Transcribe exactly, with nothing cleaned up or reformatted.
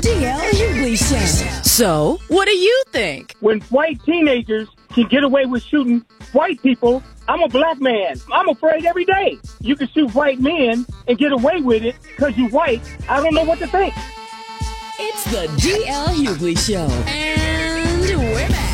D L Hughley Show. So, what do you think? When white teenagers can get away with shooting white people, I'm a black man. I'm afraid every day. You can shoot white men and get away with it because you're white. I don't know what to think. It's the D L Hughley Show. And we're back.